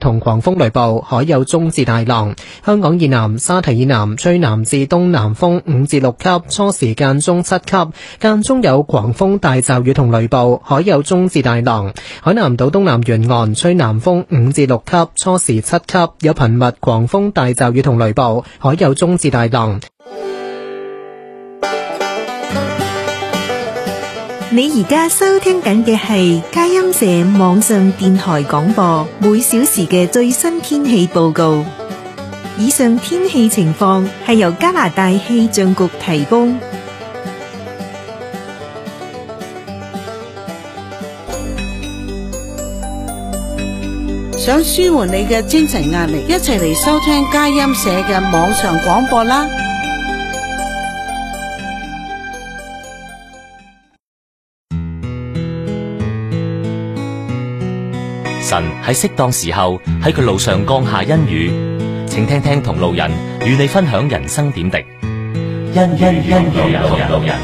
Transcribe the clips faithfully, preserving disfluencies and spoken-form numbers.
同狂風雷暴，海有中至大浪。香港以南、沙堤以南吹南至東南風五至六級，初時間中七級，間中有狂風大驟雨同雷暴，海有中至大浪。海南島東南沿岸吹南風五至六級，初時七級，有頻密狂風大驟雨同雷暴，海有中至大浪。 你而家收聽緊嘅係佳音社網上電台廣播，每小時嘅最新天氣報告。以上天氣情況係由加拿大氣象局提供。 想舒緩你嘅精神壓力，一齊嚟收聽佳音社嘅網上廣播啦！ 神喺適當時候喺佢路上降下恩雨，請聽聽同路人與你分享人生點滴。恩恩恩路人同路人。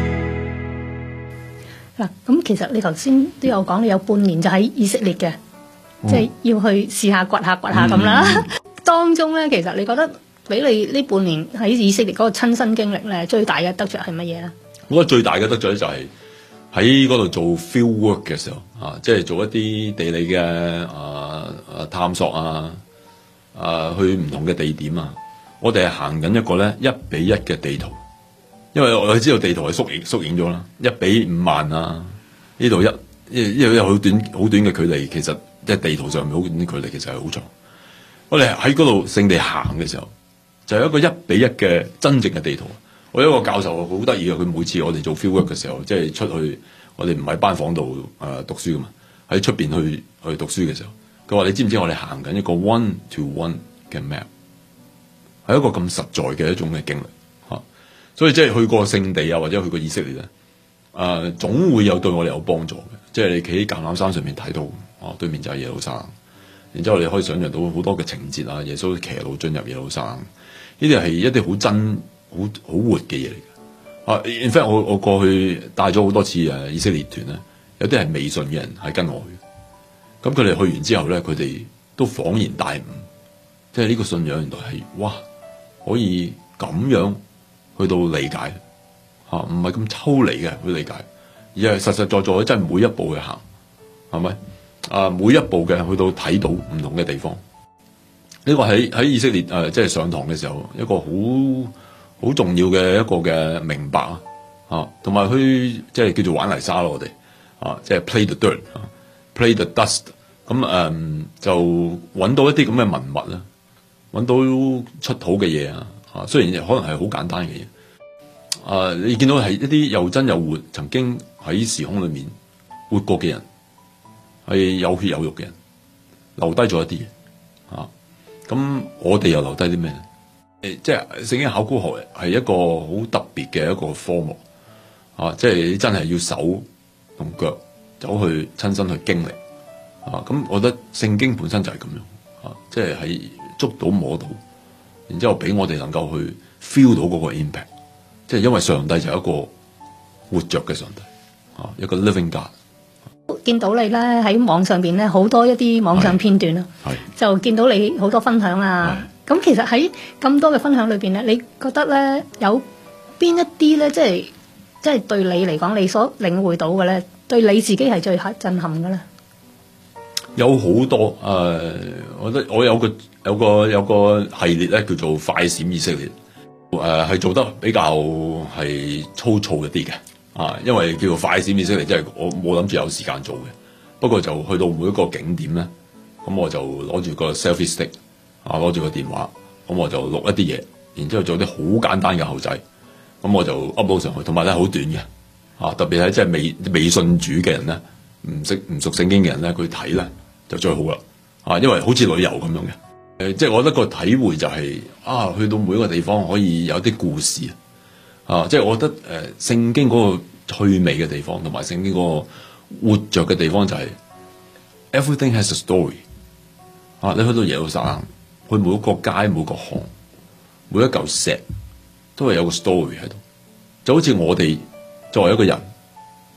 嗱，咁其實你頭先都有講，你有半年就喺以色列嘅，即係、嗯、要去試下掘下掘下咁啦。嗯、當中咧，其實你覺得俾你呢半年喺以色列嗰個親身經歷咧，最大嘅得着係乜嘢咧？ 我覺得最大嘅得着咧就係喺嗰度做 field work 嘅時候，啊，即係做一啲地理嘅啊啊探索啊，啊去唔同嘅地點啊，我哋係行緊一個咧一比一嘅地圖，因為我哋知道地圖係縮影縮影咗啦，一比五萬啊，呢度一因為有好短好短嘅距離，其實即係地圖上面好短嘅距離，其實係好長。我哋喺嗰度聖地行嘅時候，就係一個一比一嘅真正嘅地圖。我有一個教授好得意嘅，佢每次我哋做 field work 嘅時候，即係出去，我哋唔喺班房度誒讀書噶嘛，喺出邊去去讀書嘅時候，佢話你知唔知我哋行緊一個 one to one 嘅 map， 係一個咁實在嘅一種嘅經歷吓，所以即係去過聖地啊，或者去過以色列咧，誒、呃、總會有對我哋有幫助嘅。即係你企喺橄欖山上面睇到，哦對面就係耶路撒冷，然之後你可以想象到好多嘅情節啊，耶穌騎驢進入耶路撒冷，呢啲係一啲好真。好好活嘅嘢嚟嘅，啊 in fact 我我過去帶咗好多次誒以色列團咧，有啲係未信嘅人係跟我去，咁佢哋去完之後咧，佢哋都恍然大悟，即係呢個信仰原來係哇可以咁樣去到理解，吓唔係咁抽離嘅去理解，而係實實在在真係每一步去行，係咪啊？每一步嘅去到睇到唔同嘅地方，呢個喺喺以色列誒即係上堂嘅時候一個好。好重要嘅一個嘅明白啊，啊，同埋去即係叫做玩泥沙咯，我哋啊，即係 play the dirt 啊 ，play the dust，咁誒、嗯、就揾到一啲咁嘅文物啦，揾到出土嘅嘢啊，啊，雖然可能係好簡單嘅嘢，啊，你見到係一啲又真又活，曾經喺時空裏面活過嘅人，係有血有肉嘅人，留低咗一啲嘢，啊，咁我哋又留低啲咩咧？誒，即係聖經考古學係一個好特別嘅一個科目啊！即係你真係要手同腳走去親身去經歷啊！咁我覺得聖經本身就係咁樣啊！即係喺捉到摸到，然之後俾我哋能夠去 feel 到嗰個 impact， 即係因為上帝就係一個活着嘅上帝啊，一個 living God。 見到你咧喺網上邊咧好多一啲網上片段啊，就見到你好多分享啊。咁其實喺咁多嘅分享裏邊咧，你覺得咧有邊一啲咧，即係即係對你嚟講，你所領會到嘅咧，對你自己係最震撼嘅咧？ 有好多誒、呃，我覺得我有個有個有個系列咧，叫做快閃以色列，誒、呃、係做得比較係粗糙一啲嘅啊，因為叫做快閃以色列，即係我冇諗住有時間做嘅，不過就去到每一個景點咧，咁我就攞住個 selfie stick。啊！攞住個電話，咁我就錄一啲嘢，然之後做啲好簡單嘅後製，咁我就 upload 上去，同埋咧好短嘅，啊！特別係即係未未信主嘅人咧，唔識唔熟聖經嘅人咧，佢睇咧就最好啦，啊！因為好似旅遊咁樣嘅，誒、呃，即係我覺得個體會就係、是、啊，去到每一個地方可以有啲故事，啊！即係我覺得誒、呃，聖經嗰個趣味嘅地方，同埋聖經嗰個活着嘅地方就係、是、everything has a story，啊！你去到耶路撒冷。去每一個街、每個巷、每一嚿石，都係有個 story 喺度。就好似我哋作為一個人，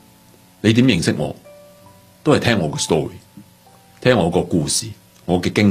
你點認識我，都係聽我個 story，聽我個故事，我嘅經歷。